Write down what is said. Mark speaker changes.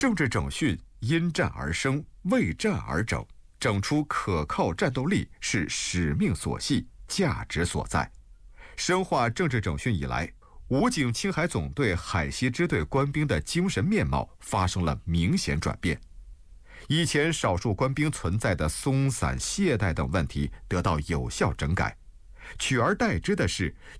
Speaker 1: 政治整训因战而生，为战而整，整出可靠战斗力是使命所系，价值所在。深化政治整训以来，武警青海总队海西支队官兵的精神面貌发生了明显转变。以前少数官兵存在的松散、懈怠等问题得到有效整改，取而代之的是